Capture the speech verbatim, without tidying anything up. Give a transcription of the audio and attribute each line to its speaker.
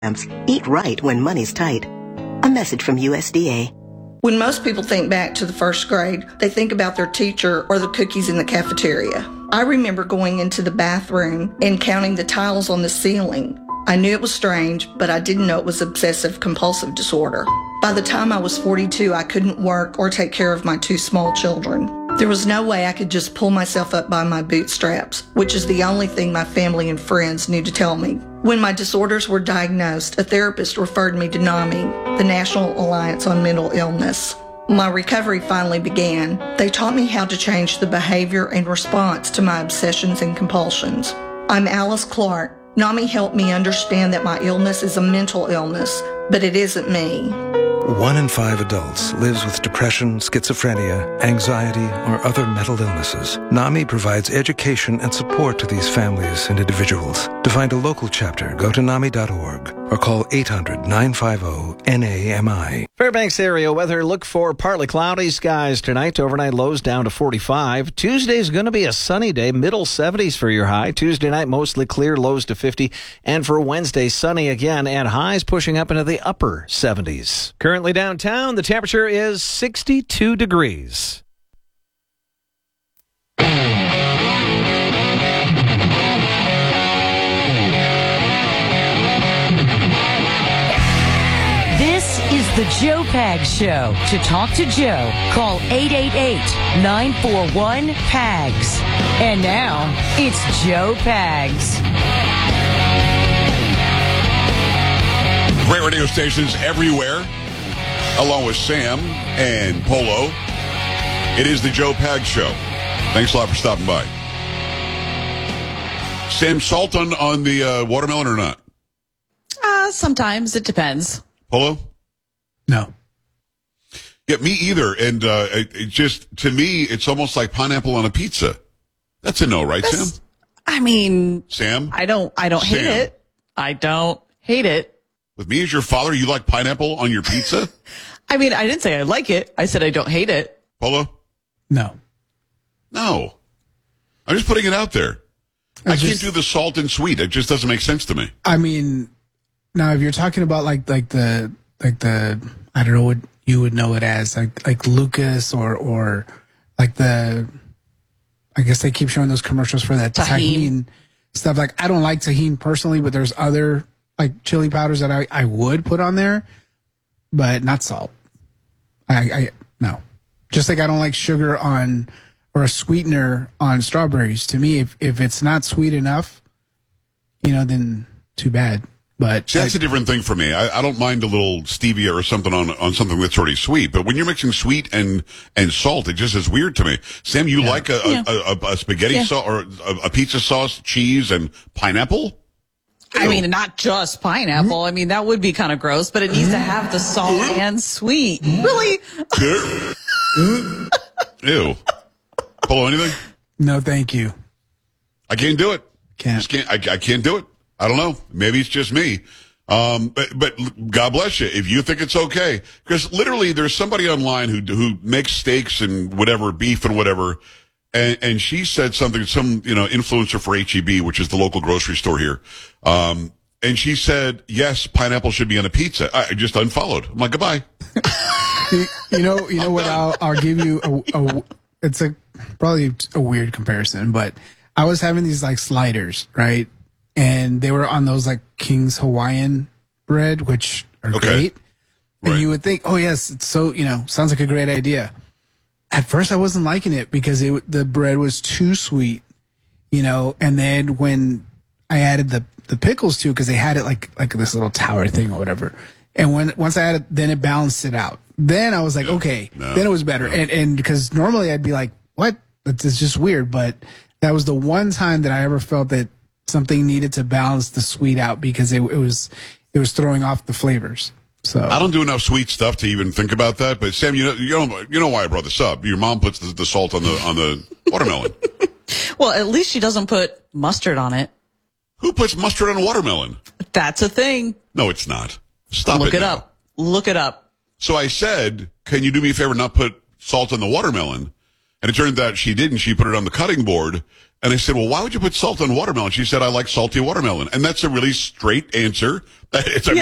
Speaker 1: Eat right when money's tight. A message from U S D A.
Speaker 2: When most people think back to the first grade, they think about their teacher or the cookies in the cafeteria. I remember going into the bathroom and counting the tiles on the ceiling. I knew it was strange, but I didn't know it was obsessive compulsive disorder. By the time I was forty-two, I couldn't work or take care of my two small children. There was no way I could just pull myself up by my bootstraps, which is the only thing my family and friends knew to tell me. When my disorders were diagnosed, a therapist referred me to NAMI, the National Alliance on Mental Illness. My recovery finally began. They taught me how to change the behavior and response to my obsessions and compulsions. I'm Alice Clark. NAMI helped me understand that my illness is a mental illness, but it isn't me.
Speaker 3: One in five adults lives with depression, schizophrenia, anxiety, or other mental illnesses. NAMI provides education and support to these families and individuals. To find a local chapter, go to nami dot org or call eight hundred, nine five zero, N A M I.
Speaker 4: Fairbanks area weather, look for partly cloudy skies tonight. Overnight lows down to forty-five. Tuesday's going to be a sunny day, middle seventies for your high. Tuesday night mostly clear, lows to fifty. And for Wednesday, sunny again and highs pushing up into the upper seventies. Currently downtown, the temperature is sixty-two degrees.
Speaker 5: This is the Joe Pags Show. To talk to Joe, call eight eight eight, nine four one, P A G S. And now, it's Joe Pags.
Speaker 6: Great radio stations everywhere, along with Sam and Polo. It is the Joe Pags Show. Thanks a lot for stopping by. Sam, salt on, on the uh, watermelon or not?
Speaker 7: Uh, sometimes. It depends.
Speaker 6: Polo?
Speaker 8: No.
Speaker 6: Yeah, me either. And uh, it, it just, to me, it's almost like pineapple on a pizza. That's a no, right,
Speaker 7: That's,
Speaker 6: Sam?
Speaker 7: I mean,
Speaker 6: Sam?
Speaker 7: I don't, I don't
Speaker 6: Sam.
Speaker 7: hate it. I don't hate it.
Speaker 6: With me as your father, you like pineapple on your pizza?
Speaker 7: I mean, I didn't say I like it. I said I don't hate it.
Speaker 6: Polo?
Speaker 8: No.
Speaker 6: No. I'm just putting it out there. I, I just, can't do the salt and sweet. It just doesn't make sense to me.
Speaker 8: I mean, now if you're talking about like like the like the I don't know what you would know it as, like like Lucas or or like the I guess they keep showing those commercials for that
Speaker 7: Tajín.
Speaker 8: Tajín stuff. Like I don't like Tajín personally, but there's other like chili powders that I, I would put on there, but not salt. I, I no. Just like I don't like sugar on or a sweetener on strawberries. To me, if if it's not sweet enough, you know, then too bad. But
Speaker 6: See, that's
Speaker 8: I,
Speaker 6: a different thing for me. I, I don't mind a little stevia or something on on something that's already sweet. But when you're mixing sweet and and salt, it just is weird to me. Sam, you yeah. like a,
Speaker 7: yeah.
Speaker 6: a, a, a spaghetti
Speaker 7: yeah.
Speaker 6: sauce or a, a pizza sauce, cheese, and pineapple?
Speaker 7: I mean, not just pineapple. I mean, that would be kind of gross, but it needs to have the salt and sweet. Really?
Speaker 6: Ew. Polo, anything?
Speaker 8: no, thank you.
Speaker 6: I can't do it.
Speaker 8: Can't.
Speaker 6: Just can't. I, I can't do it. I don't know. Maybe it's just me. Um, but, but God bless you if you think it's okay. Because literally there's somebody online who who makes steaks and whatever, beef and whatever, and, and she said something, some, you know, influencer for H E B, which is the local grocery store here. Um, and she said, yes, pineapple should be on a pizza. I just unfollowed. I'm like, goodbye.
Speaker 8: you, you know, you know what? I'll, I'll give you a, a, it's a, probably a weird comparison, but I was having these like sliders, right? And they were on those like King's Hawaiian bread, which are
Speaker 6: okay.
Speaker 8: great. And
Speaker 6: right.
Speaker 8: you would think, oh yes, it's so, you know, sounds like a great idea. At first I wasn't liking it because it, the bread was too sweet, you know, and then when I added the, the pickles too, because they had it like, like this little tower thing or whatever. And when, once I added, then it balanced it out. Then I was like,
Speaker 6: no,
Speaker 8: okay,
Speaker 6: no,
Speaker 8: then it was better.
Speaker 6: No.
Speaker 8: And, and because normally I'd be like, what? It's, it's just weird. But that was the one time that I ever felt that something needed to balance the sweet out because it, it was, it was throwing off the flavors. So
Speaker 6: I don't do enough sweet stuff to even think about that. But Sam, you know, you know, you know why I brought this up. Your mom puts the, the salt on the on the watermelon.
Speaker 7: Well, at least she doesn't put mustard on it.
Speaker 6: Who puts mustard on a watermelon?
Speaker 7: That's a thing.
Speaker 6: No, it's not. Stop
Speaker 7: Look
Speaker 6: it.
Speaker 7: it
Speaker 6: now.
Speaker 7: up. Look it up.
Speaker 6: So I said, can you do me a favor and not put salt on the watermelon? And it turned out she didn't. She put it on the cutting board. And I said, well, why would you put salt on watermelon? She said, I like salty watermelon. And that's a really straight answer. It's a